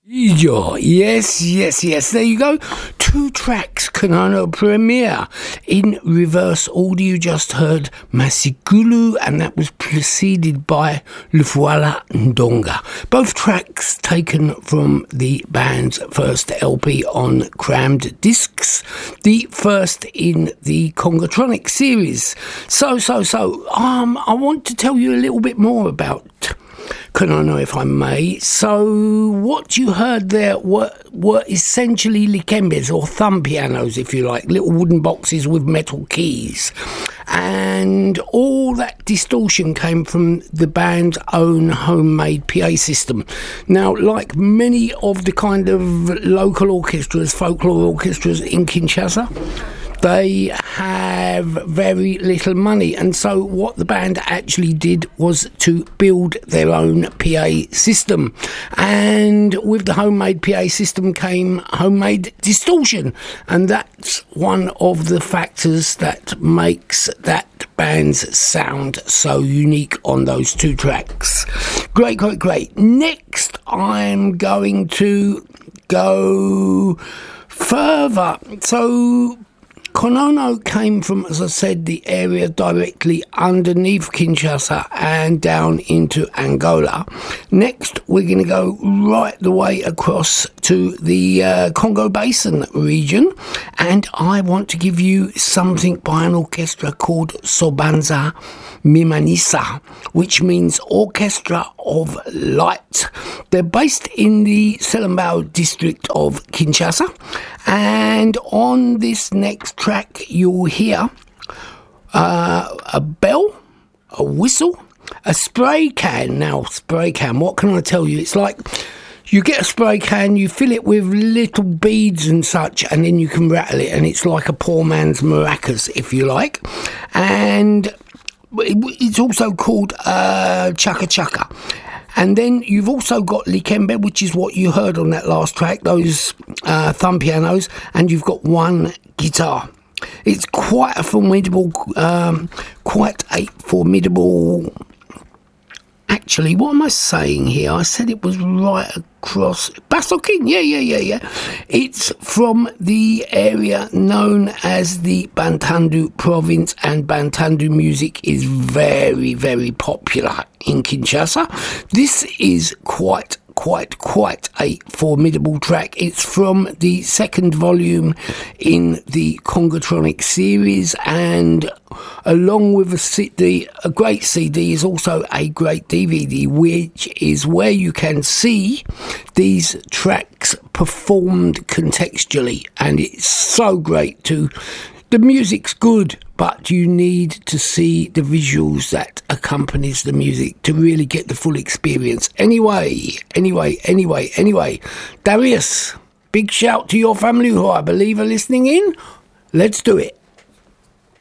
Yes. There you go. 2 tracks, Konono premiere. In reverse order, you just heard Masigulu, and that was preceded by Le Voilà Ndonga. Both tracks taken from the band's first LP on Crammed Discs, the first in the Congotronic series. So, I want to tell you a little bit more about Konono, if I may. So what you heard there were essentially likembes, or thumb pianos, if you like, little wooden boxes with metal keys. And all that distortion came from the band's own homemade PA system. Now, like many of the kind of local orchestras, folklore orchestras in Kinshasa, they have very little money, and so what the band actually did was to build their own PA system. And with the homemade PA system came homemade distortion, and that's one of the factors that makes that band's sound so unique on those 2 tracks. Great. Next, I'm going to go further. So Konono came from, as I said, the area directly underneath Kinshasa and down into Angola. Next, we're going to go right the way across to the Congo Basin region, and I want to give you something by an orchestra called Sobanza Mimanisa, which means Orchestra of Light. They're based in the Selembao district of Kinshasa, and on this next track you'll hear a bell, a whistle, a spray can. Now, spray can, what can I tell you? It's like you get a spray can, you fill it with little beads and such, and then you can rattle it, and it's like a poor man's maracas, if you like. And it's also called chaka chaka. And then you've also got likembe, which is what you heard on that last track, those thumb pianos, and you've got 1 guitar. It's quite a formidable, actually, what am I saying here? I said it was right across Basso King. Yeah. It's from the area known as the Bantandu province, and Bantandu music is very, very popular in Kinshasa. This is quite a formidable track. It's from the 2nd volume in the Congotronic series, and along with a great CD is also a great DVD, which is where you can see these tracks performed contextually, and it's so great too. The music's good, but you need to see the visuals that accompanies the music to really get the full experience. Anyway, Darius, big shout to your family who I believe are listening in. Let's do it.